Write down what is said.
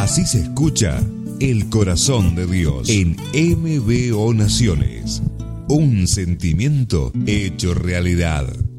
Así se escucha el corazón de Dios en MBO Naciones. Un sentimiento hecho realidad.